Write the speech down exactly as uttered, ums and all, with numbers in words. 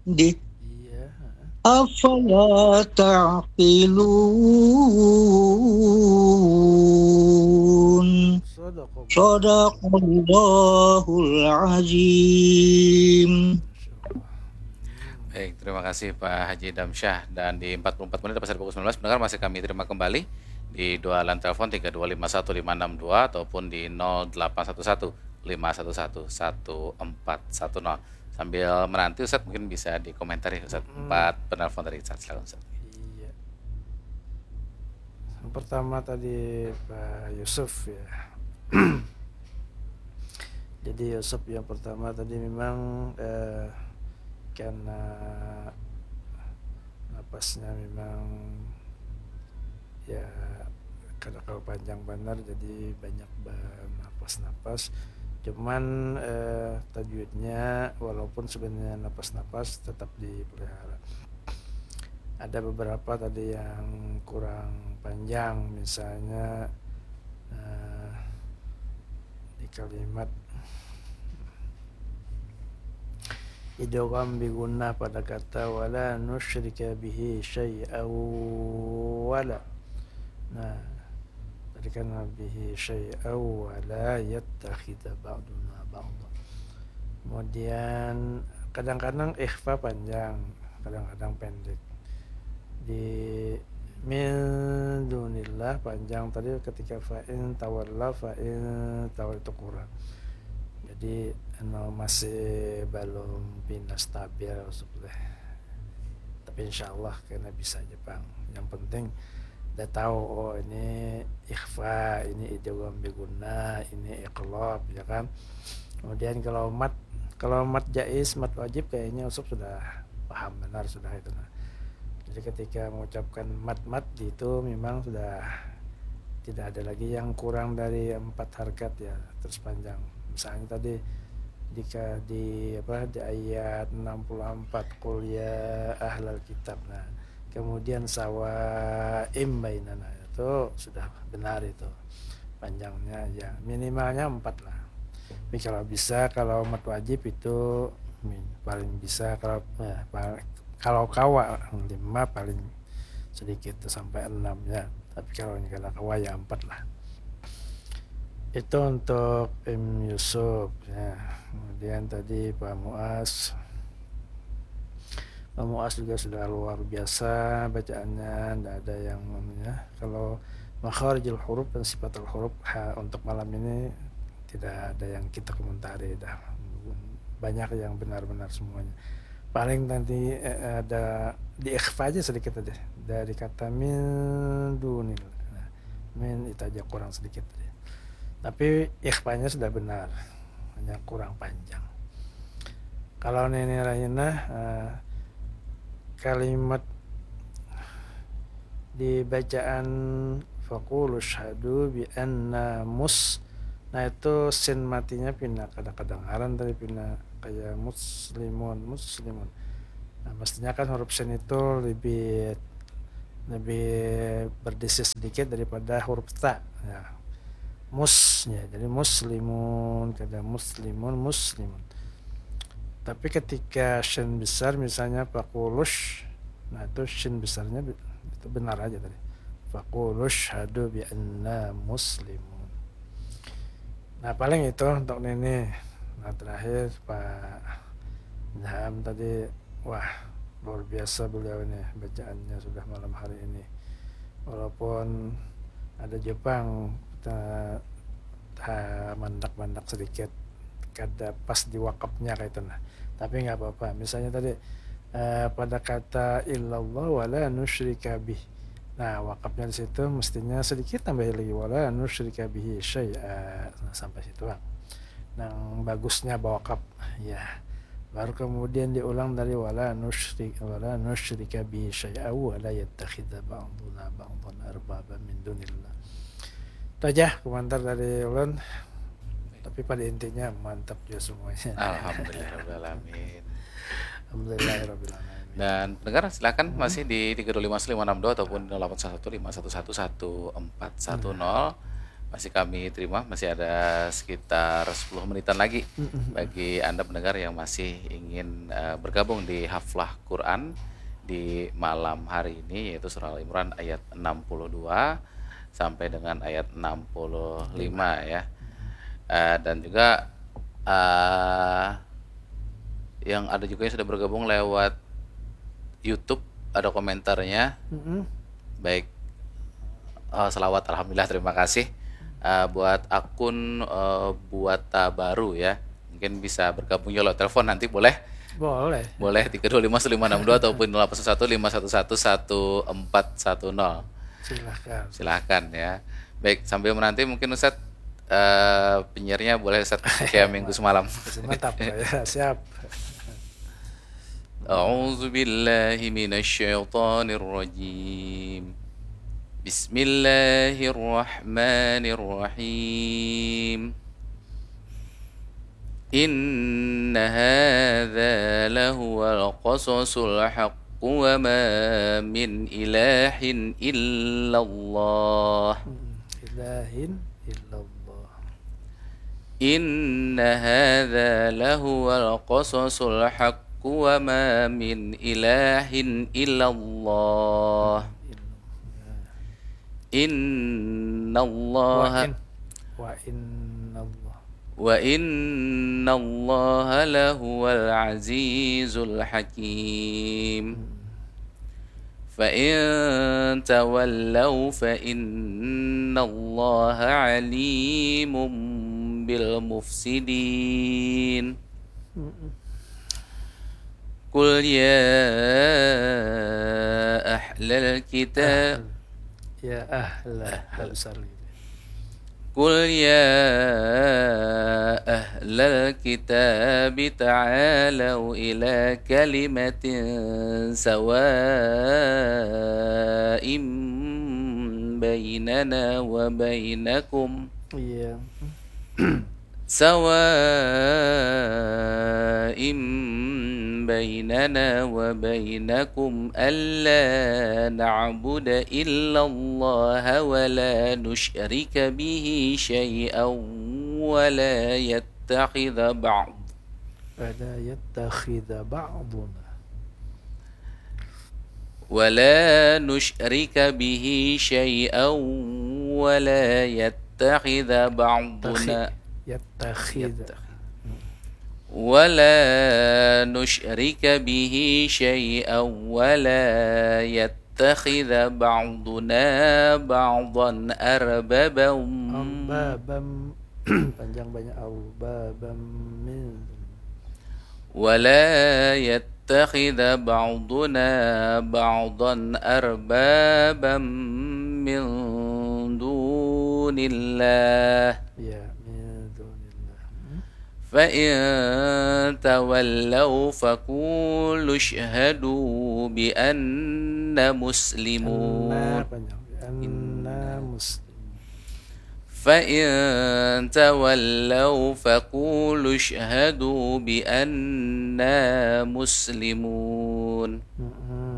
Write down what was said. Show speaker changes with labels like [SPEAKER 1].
[SPEAKER 1] di
[SPEAKER 2] Iya, heeh.
[SPEAKER 1] afala ta'qilun.
[SPEAKER 2] Sadaqallahul
[SPEAKER 1] Shadaqallahul azim.
[SPEAKER 2] Masyaallah. Hmm.
[SPEAKER 3] Baik, terima kasih Pak Haji Damsyah. Dan di empat puluh empat menit lepas dari pukul sembilan belas, pendengar masih kami terima kembali di dua line telepon tiga dua lima satu lima enam dua ataupun di nol delapan satu satu lima satu satu satu empat satu nol. Sambil menanti Ustaz mungkin bisa dikomentari Ustaz
[SPEAKER 2] Mhm.
[SPEAKER 3] empat penelpon dari Ustaz. Silakan Ustaz.
[SPEAKER 2] Iya. Yang pertama tadi Pak Yusuf ya. Jadi Yusuf yang pertama tadi memang eh, karena napasnya memang ya karena kalau panjang benar jadi banyak bernapas-napas. Cuman eh, tajwidnya walaupun sebenarnya napas-napas tetap dipelihara. Ada beberapa tadi yang kurang panjang, misalnya eh, di kalimat idgham bigunnah pada kata wala nusyrika bihi syai'an wala. Nah, tadi kan bihi syai'an wala yattakhidha ba'duna ba'dha. Kemudian kadang-kadang ikhfa panjang, kadang-kadang pendek. Di min dunillah panjang tadi ketika fa'in tawalla fa'in tawalla itu kurang. Jadi no, masih belum pindah stabil sebetulnya. Tapi insyaallah karena bisa Jepang. Yang penting udah tahu oh ini ikhfa, ini idgham biguna, ini iqlab ya kan. Kemudian kalau mat kalau mat jaiz, mat wajib kayaknya Usop sudah paham benar sudah itu. Nah. Jadi ketika mengucapkan mat-mat itu memang sudah tidak ada lagi yang kurang dari empat harkat ya terus panjang. Misalnya tadi di di apa di ayat enam puluh empat qul ya ahlal kitab. Nah, kemudian sawaim bainana itu sudah benar itu panjangnya ya minimalnya empat lah. Tapi kalau bisa kalau mat wajib itu paling bisa kalau ya, kalau kawa lima paling sedikit sampai enam ya. Tapi kalau ini kalau kawa ya empat lah. Itu untuk Im Yusuf ya. Kemudian tadi Pak Muas Pak Muas juga sudah luar biasa bacaannya, tidak ada yang namanya. Kalau makharijul huruf dan sifatul huruf ha, untuk malam ini tidak ada yang kita komentari dah. Banyak yang benar-benar semuanya. Paling nanti eh, ada di ikhfa aja sedikit aja dari kata min dunil. Nah, min itu aja kurang sedikit aja. Tapi ikhfanya sudah benar, hanya kurang panjang. Kalau ini Rahina uh, kalimat di bacaan faqulu syahadu bi anna mus, nah itu sin matinya pindah kadang-kadang aran dari pindah kayak muslimun muslimun. Nah, mestinya kan huruf sin itu lebih lebih berdesi sedikit daripada huruf ta ya. Musnya jadi muslimun kada muslimun muslimun. Tapi ketika shin besar misalnya faqulush, nah itu shin besarnya itu benar aja tadi faqulush hadu bi anna muslimun. Nah paling itu untuk ini. Nah terakhir Pak Ilham tadi wah luar biasa beliau ini bacaannya sudah malam hari ini walaupun ada Jepang mandak-mandak sedikit kada pas di wakafnya kayak itu nah tapi nggak apa-apa misalnya tadi eh, pada kata illallah wala nusyrika bih, nah wakafnya di situ mestinya sedikit tambah lagi wala nusyrika bihi syai'a, nah, sampai situ bang. Nah bagusnya wakaf ya baru kemudian diulang dari wala nusyrik wala nusyrika bihi syai'a wala yattakhidha ba'duna ba'dan arbaba min dunillah. Itu aja komentar dari ulun. Tapi pada intinya mantap juga semuanya.
[SPEAKER 3] Alhamdulillahirobbilalamin.
[SPEAKER 2] Alhamdulillahirobbilalamin.
[SPEAKER 3] Dan pendengar silakan hmm. masih di tiga dua lima lima enam dua ataupun nol delapan satu lima satu satu satu empat satu nol. masih kami terima, masih ada sekitar sepuluh menitan lagi bagi Anda pendengar yang masih ingin uh, bergabung di haflah Quran di malam hari ini, yaitu surah Al-Imran ayat enam puluh dua sampai dengan ayat enam puluh lima ya. Uh, dan juga uh, yang ada juga yang sudah bergabung lewat YouTube, ada komentarnya.
[SPEAKER 2] Mm-mm.
[SPEAKER 3] Baik, uh, selawat alhamdulillah, terima kasih. Uh, buat akun uh, Buata Baru ya, mungkin bisa bergabung lewat telepon nanti, boleh
[SPEAKER 2] Boleh.
[SPEAKER 3] boleh tiga dua lima satu lima enam dua ataupun nol delapan satu lima satu satu satu empat satu nol.
[SPEAKER 2] Silahkan.
[SPEAKER 3] Silahkan ya. Baik, sambil menanti mungkin Ustadz uh, penyiarnya boleh Ustadz kayak minggu semalam.
[SPEAKER 2] Mantap ya, siap.
[SPEAKER 3] A'udzu billahi minasyaitonir rajim. Bismillahirrahmanirrahim. Inna hadza lahuwal qasasul haqq wa ma min ilahin illallah.
[SPEAKER 2] Ilahin illallah.
[SPEAKER 3] Inna hadza lahuwal qasasul haqq wa ma min ilahin illallah. Innallaha
[SPEAKER 2] Wa innallah.
[SPEAKER 3] wa innallaha lahuwal azizul hakim. Fa in tawallaw fa innallaha alimun bil mufsidin. Qul ya ahlal kitab.
[SPEAKER 2] Ya ahla besar gitu.
[SPEAKER 3] Qul ya ahlal kitab ta'alau ila kalimatin sawa'im bainana wa bainakum.
[SPEAKER 2] Iya.
[SPEAKER 3] sawa'im bainana wa bainakum alla na'budu illallah wa la nusyrika bihi syai'an wa la yattakhidha ba'd
[SPEAKER 2] Wala yattakhidha ba'duna.
[SPEAKER 3] wa la nusyrika bihi syai'an wa la yattakhidha ba'duna
[SPEAKER 2] Yattakhidha.
[SPEAKER 3] ولا نشرك به شيئا ولا يتخذ بعضنا بعضا أربابا
[SPEAKER 2] Arbabam panjang banyak arbabam min.
[SPEAKER 3] ولا يتخذ بعضنا بعضا أربابا من دون الله.
[SPEAKER 2] Ya, min dunillah.
[SPEAKER 3] فإن تولوا فقولوا اشهدوا بأننا مسلمون.
[SPEAKER 2] Anna panjang. Anna muslim.
[SPEAKER 3] فإن تولوا فقولوا اشهدوا بأننا مسلمون.
[SPEAKER 2] Mm-mm.